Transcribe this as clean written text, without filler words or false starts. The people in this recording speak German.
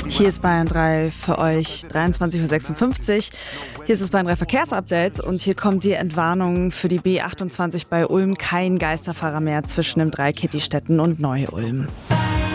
Hier ist Bayern 3 für euch, 23:56 Uhr. Hier ist das Bayern 3 Verkehrsupdate und hier kommt die Entwarnung für die B28 bei Ulm. Kein Geisterfahrer mehr zwischen dem Dreieck Kittistetten und Neu-Ulm.